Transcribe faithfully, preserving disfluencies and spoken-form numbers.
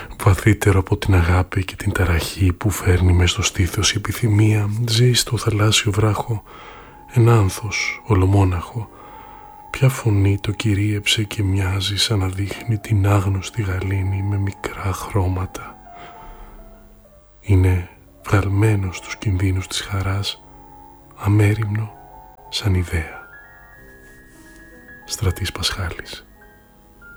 βαθύτερο από την αγάπη και την ταραχή που φέρνει μες στο στήθος η επιθυμία, ζει στο θαλάσσιο βράχο ένα άνθος ολομόναχο. Ποια φωνή το κυρίεψε και μοιάζει σαν να δείχνει την άγνωστη γαλήνη με μικρά χρώματα. Είναι βγαλμένο στους κινδύνους της χαράς, αμέριμνο σαν ιδέα. Στρατής Πασχάλης.